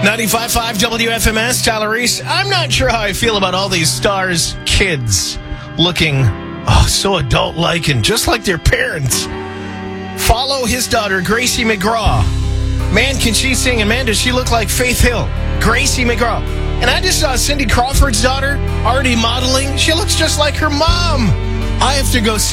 95.5 WFMS, Tyler Reese. I'm not sure how I feel about all these stars' kids looking so adult-like and just like their parents. Follow his daughter, Gracie McGraw. Man, can she sing, and man, does she look like Faith Hill. Gracie McGraw. And I just saw Cindy Crawford's daughter already modeling. She looks just like her mom. I have to go sit